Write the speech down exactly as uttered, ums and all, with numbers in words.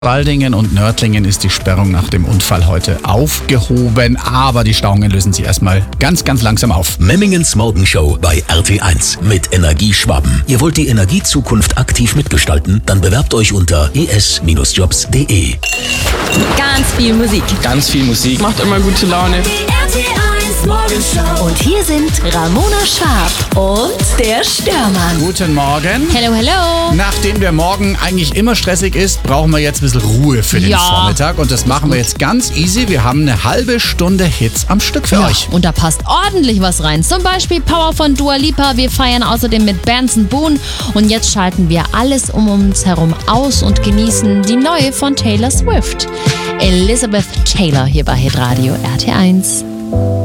Waldingen und Nördlingen ist die Sperrung nach dem Unfall heute aufgehoben, aber die Stauungen lösen sich erstmal ganz, ganz langsam auf. Memmingens Morgenshow bei R T eins mit Energieschwaben. Ihr wollt die Energiezukunft aktiv mitgestalten? Dann bewerbt euch unter e s Jobs punkt de. Ganz viel Musik. Ganz viel Musik. Macht immer gute Laune. Die R T eins Morgenshow. Und hier sind Ramona Schwarb und der Störmann. Guten Morgen. Hello, hello. Nachdem der Morgen eigentlich immer stressig ist, brauchen wir jetzt ein bisschen Ruhe für den Ja. Vormittag. Und das machen wir jetzt ganz easy. Wir haben eine halbe Stunde Hits am Stück für Ja, euch. und da passt ordentlich was rein. Zum Beispiel Power von Dua Lipa. Wir feiern außerdem mit Benson Boone. Und jetzt schalten wir alles um uns herum aus und genießen die neue von Taylor Swift. Elizabeth Taylor hier bei Hitradio R T eins.